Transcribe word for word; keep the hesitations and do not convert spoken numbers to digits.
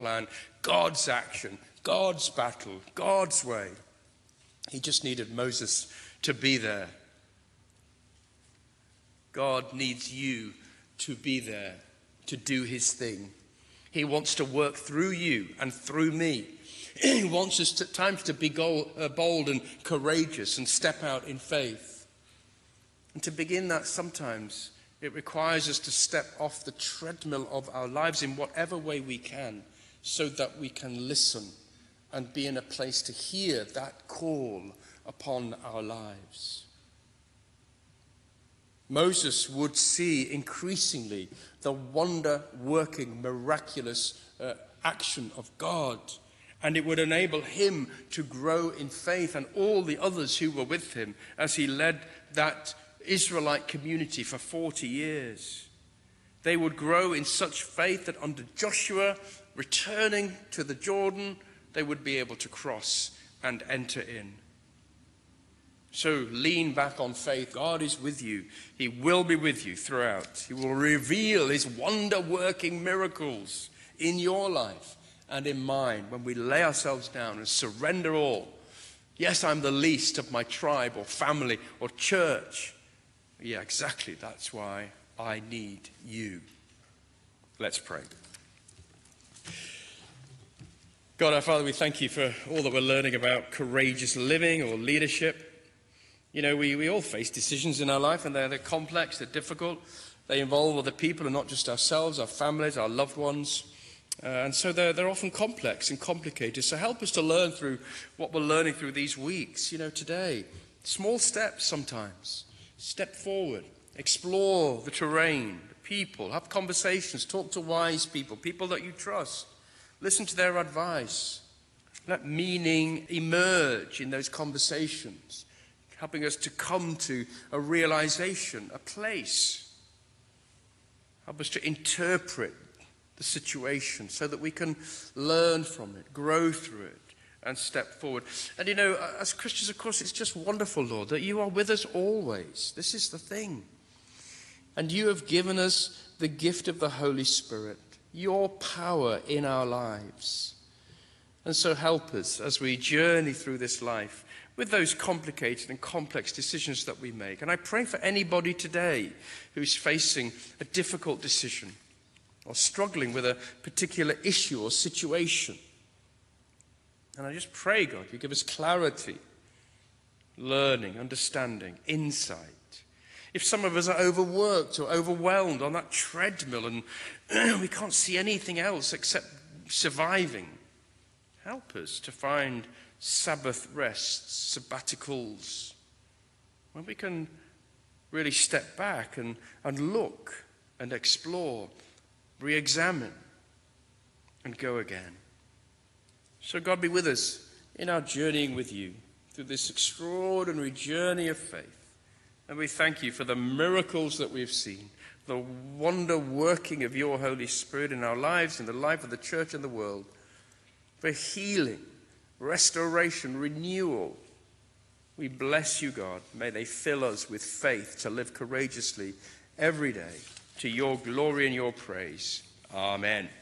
plan, God's action, God's battle, God's way. He just needed Moses to be there. God needs you to be there, to do his thing. He wants to work through you and through me. He wants us at times to be bold and courageous and step out in faith. And to begin that, sometimes it requires us to step off the treadmill of our lives in whatever way we can, so that we can listen and be in a place to hear that call upon our lives. Moses would see increasingly the wonder-working, miraculous uh, action of God, and it would enable him to grow in faith and all the others who were with him as he led that Israelite community for forty years. They would grow in such faith that under Joshua, returning to the Jordan, they would be able to cross and enter in. So lean back on faith. God is with you. He will be with you throughout. He will reveal his wonder-working miracles in your life and in mine when we lay ourselves down and surrender all. Yes, I'm the least of my tribe or family or church. Yeah, exactly. That's why I need you. Let's pray. God, our Father, we thank you for all that we're learning about courageous living or leadership. You know, we, we all face decisions in our life, and they're, they're complex, they're difficult. They involve other people and not just ourselves, our families, our loved ones. Uh, and so they're, they're often complex and complicated. So help us to learn through what we're learning through these weeks, you know, today. Small steps sometimes. Step forward. Explore the terrain, the people. Have conversations. Talk to wise people, people that you trust. Listen to their advice. Let meaning emerge in those conversations, helping us to come to a realization, a place. Help us to interpret the situation so that we can learn from it, grow through it, and step forward. And you know, as Christians, of course, it's just wonderful, Lord, that you are with us always. This is the thing. And you have given us the gift of the Holy Spirit, your power in our lives. And so help us as we journey through this life with those complicated and complex decisions that we make. And I pray for anybody today who's facing a difficult decision or struggling with a particular issue or situation. And I just pray, God, you give us clarity, learning, understanding, insight. If some of us are overworked or overwhelmed on that treadmill and we can't see anything else except surviving, help us to find Sabbath rests, sabbaticals, when we can really step back and, and look and explore, re-examine, and go again. So God, be with us in our journeying with you through this extraordinary journey of faith. And we thank you for the miracles that we've seen, the wonder working of your Holy Spirit in our lives, in the life of the church and the world, for healing, restoration, renewal. We bless you, God. May they fill us with faith to live courageously every day to your glory and your praise. Amen.